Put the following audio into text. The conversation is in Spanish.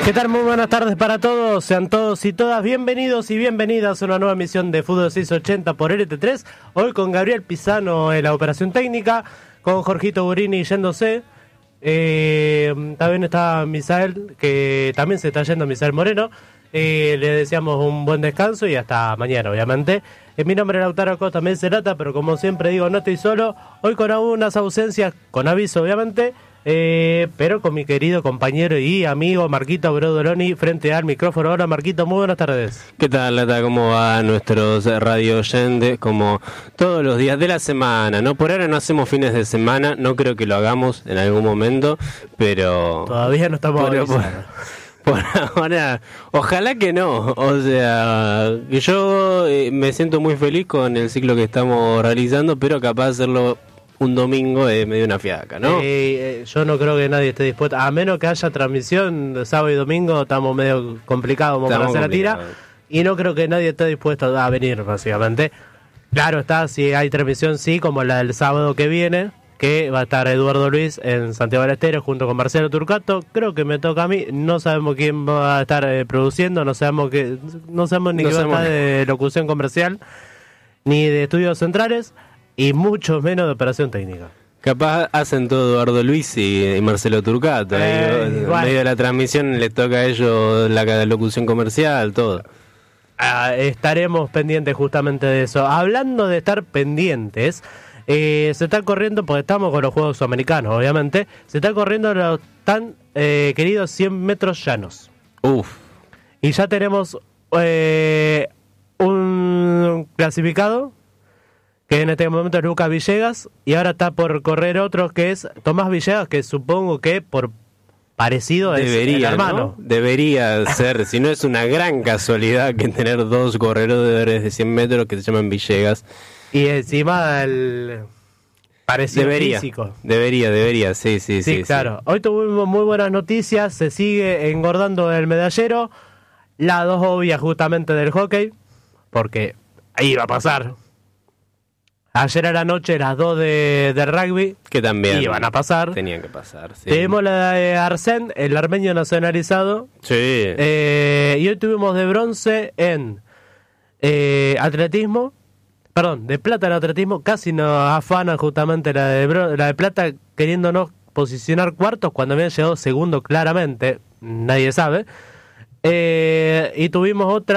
¿Qué tal? Muy buenas tardes para todos, sean todos y todas bienvenidos y bienvenidas a una nueva emisión de Fútbol 680 por LT3. Hoy con Gabriel Pisano en la operación técnica, con Jorgito Burini yéndose. También está Misael, que también se está yendo, Misael Moreno. Le deseamos un buen descanso y hasta mañana, obviamente. Mi nombre es Lautaro Costa Mencerata, pero como siempre digo, no estoy solo. Hoy con algunas ausencias, con aviso, obviamente. Pero con mi querido compañero y amigo Marquito Brodoloni frente al micrófono. Hola Marquito, muy buenas tardes. ¿Qué tal, Lata? ¿Cómo va nuestros radio oyentes? Como todos los días de la semana, ¿no? Por ahora no hacemos fines de semana, no creo que lo hagamos en algún momento, pero... Todavía no estamos por ahora, ojalá que no. O sea, que yo me siento muy feliz con el ciclo que estamos realizando, pero capaz de hacerlo un domingo es medio una fiaca, ¿no? Yo no creo que nadie esté dispuesto, a menos que haya transmisión de sábado y domingo, estamos medio complicados para hacer la tira, y no creo que nadie esté dispuesto a venir, básicamente. Claro está, si hay transmisión, sí, como la del sábado que viene, que va a estar Eduardo Luis en Santiago del Estero junto con Marcelo Turcato. Creo que me toca a mí, no sabemos quién va a estar produciendo, no sabemos ni qué va a estar de locución comercial, ni de estudios centrales, y mucho menos de operación técnica. Capaz hacen todo Eduardo Luis y Marcelo Turcato. En medio de la transmisión les toca a ellos la locución comercial, todo. Estaremos pendientes justamente de eso. Hablando de estar pendientes, se está corriendo, porque estamos con los Juegos Sudamericanos, obviamente, se está corriendo los tan queridos 100 metros llanos. Y ya tenemos un clasificado, que en este momento es Lucas Villegas, y ahora está por correr otro que es Tomás Villegas, que supongo que por parecido es el hermano. ¿No? Debería ser, si no es una gran casualidad que tener dos corredores de 100 metros que se llaman Villegas. Y encima el parecido físico. Debería, sí, claro. Sí. Hoy tuvimos muy buenas noticias, se sigue engordando el medallero, las dos obvias justamente del hockey, porque ahí va a pasar. Ayer a la noche las dos de rugby, que también iban a pasar. Tenían que pasar, sí. Tuvimos la de Arsène, el armenio nacionalizado. Sí. Y hoy tuvimos de bronce en atletismo. Perdón, de plata en atletismo. Casi nos afanan justamente la de plata, queriéndonos posicionar cuartos cuando habían llegado segundo claramente. Nadie sabe. Y tuvimos otra